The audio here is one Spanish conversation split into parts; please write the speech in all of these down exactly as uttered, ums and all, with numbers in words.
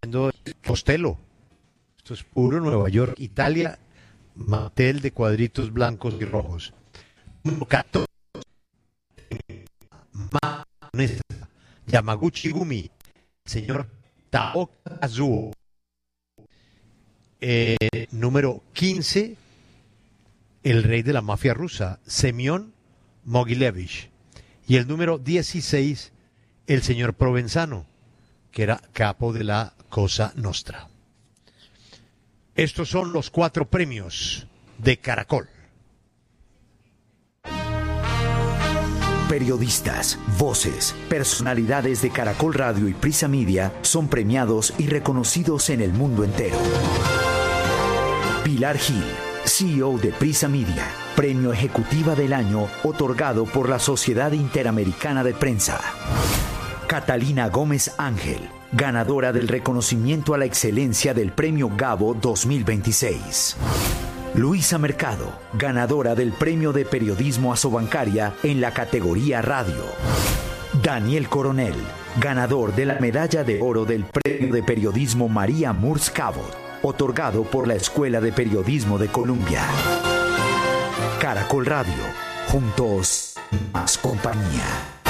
Costello. Esto es puro Nueva York, Italia, mantel de cuadritos blancos y rojos. Número catorce. Yamaguchi Gumi, señor Taoka Kazuo. Eh, número quince, el rey de la mafia rusa, Semyon Mogilevich. Y el número dieciséis, el señor Provenzano, que era capo de la Cosa Nostra. Estos son los cuatro premios de Caracol. Periodistas, voces, personalidades de Caracol Radio y Prisa Media son premiados y reconocidos en el mundo entero. Pilar Gil, C E O de Prisa Media, Premio Ejecutiva del Año otorgado por la Sociedad Interamericana de Prensa. Catalina Gómez Ángel, ganadora del reconocimiento a la excelencia del Premio Gabo dos mil veintiséis. Luisa Mercado, ganadora del Premio de Periodismo Asobancaria en la categoría Radio. Daniel Coronel, ganador de la Medalla de Oro del Premio de Periodismo María Murs Cabot, otorgado por la Escuela de Periodismo de Columbia. Caracol Radio, juntos, más compañía.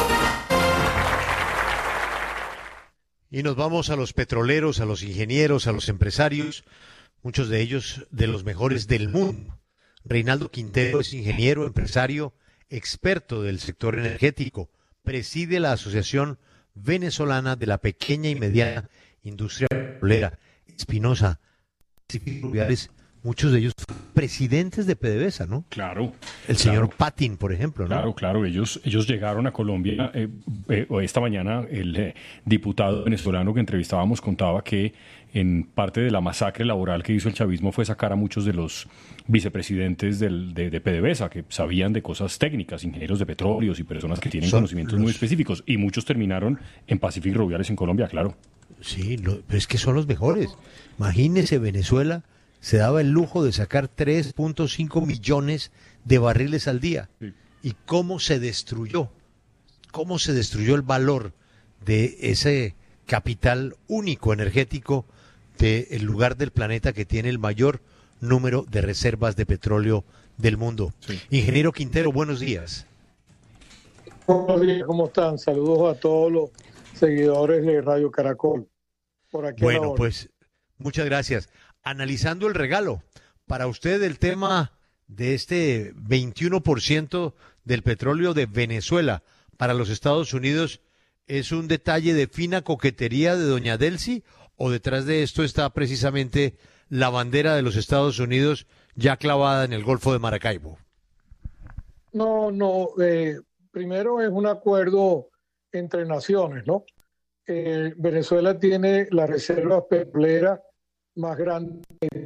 Y nos vamos a los petroleros, a los ingenieros, a los empresarios, muchos de ellos de los mejores del mundo. Reinaldo Quintero es ingeniero, empresario, experto del sector energético, preside la Asociación Venezolana de la Pequeña y Mediana Industria Petrolera. Espinosa, Rubiales, muchos de ellos presidentes de PDVSA, ¿no? Claro. El señor claro. Patin, por ejemplo, ¿no? Claro, claro. Ellos, ellos llegaron a Colombia. Eh, eh, esta mañana el eh, diputado venezolano que entrevistábamos contaba que en parte de la masacre laboral que hizo el chavismo fue sacar a muchos de los vicepresidentes del, de, de PDVSA, que sabían de cosas técnicas, ingenieros de petróleos y personas que tienen Son conocimientos los... muy específicos. Y muchos terminaron en Pacific Rubiales en Colombia, claro. Sí, lo, pero es que son los mejores. Imagínese, Venezuela se daba el lujo de sacar tres punto cinco millones de barriles al día. Sí. ¿Y cómo se destruyó? ¿Cómo se destruyó el valor de ese capital único energético del lugar del planeta que tiene el mayor número de reservas de petróleo del mundo? Sí. Ingeniero Quintero, buenos días. Buenos días, ¿cómo están? Saludos a todos los seguidores de Radio Caracol. Por aquí bueno, pues muchas gracias. Analizando el regalo, para usted el tema de este veintiuno por ciento del petróleo de Venezuela para los Estados Unidos, ¿es un detalle de fina coquetería de doña Delcy o detrás de esto está precisamente la bandera de los Estados Unidos ya clavada en el Golfo de Maracaibo? No, no, eh, primero es un acuerdo entre naciones, ¿no? Eh, Venezuela tiene las reservas petroleras más grandes,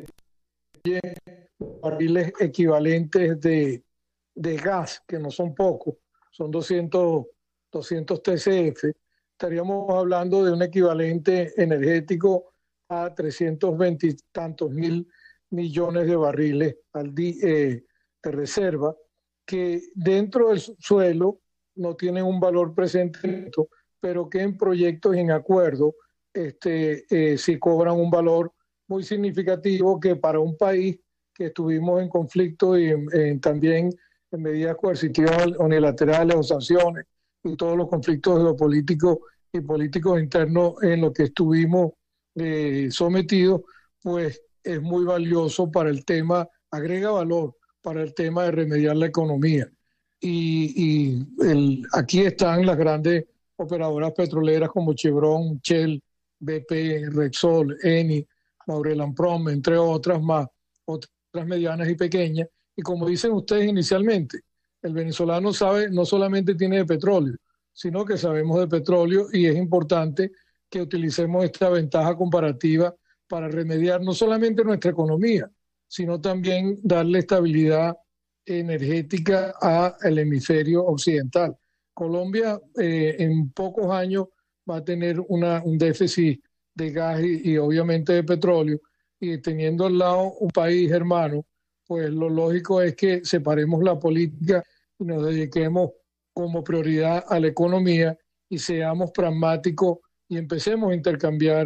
barriles equivalentes de, de gas, que no son pocos, son doscientos, doscientos T C F. Estaríamos hablando de un equivalente energético a trescientos veinte y tantos mil millones de barriles al día, eh, de reserva, que dentro del suelo no tienen un valor presente, pero que en proyectos y en acuerdos este, eh, sí cobran un valor muy significativo, que para un país que estuvimos en conflicto y en, en, también en medidas coercitivas unilaterales o sanciones y todos los conflictos geopolíticos y políticos internos en los que estuvimos eh, sometidos, pues es muy valioso para el tema, agrega valor para el tema de remediar la economía. Y, y el, aquí están las grandes operadoras petroleras como Chevron, Shell, B P, Repsol, Eni, Maurel & Prom, entre otras más, otras medianas y pequeñas. Y como dicen ustedes inicialmente, el venezolano sabe, no solamente tiene de petróleo, sino que sabemos de petróleo, y es importante que utilicemos esta ventaja comparativa para remediar no solamente nuestra economía, sino también darle estabilidad energética al hemisferio occidental. Colombia eh, en pocos años va a tener una, un déficit de gas y, y obviamente de petróleo, y teniendo al lado un país hermano, pues lo lógico es que separemos la política y nos dediquemos como prioridad a la economía y seamos pragmáticos y empecemos a intercambiar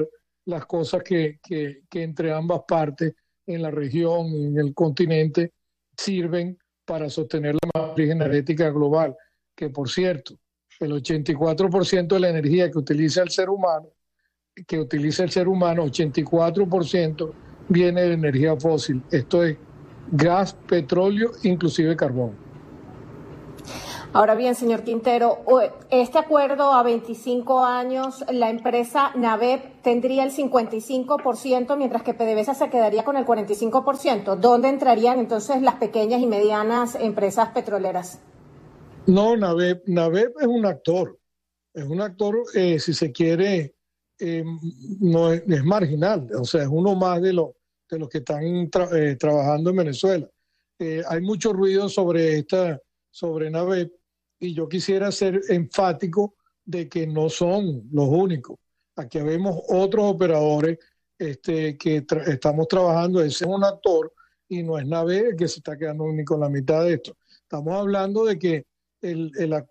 las cosas que, que, que entre ambas partes en la región, en el continente, sirven para sostener la matriz energética global, que por cierto, el ochenta y cuatro por ciento de la energía que utiliza el ser humano, que utiliza el ser humano, ochenta y cuatro por ciento viene de energía fósil. Esto es gas, petróleo, inclusive carbón. Ahora bien, señor Quintero, este acuerdo a veinticinco años, la empresa NAVEP tendría el cincuenta y cinco por ciento, mientras que PDVSA se quedaría con el cuarenta y cinco por ciento. ¿Dónde entrarían entonces las pequeñas y medianas empresas petroleras? No, NAVEP, NAVEP es un actor. Es un actor, eh, si se quiere, eh, no es, es marginal. O sea, es uno más de, lo, de los que están tra eh, trabajando en Venezuela. Eh, hay mucho ruido sobre esta, sobre NAVEP. Y yo quisiera ser enfático de que no son los únicos. Aquí vemos otros operadores este, que tra estamos trabajando. Ese es un actor y no es NAVEP que se está quedando ni con la mitad de esto. Estamos hablando de que el, el,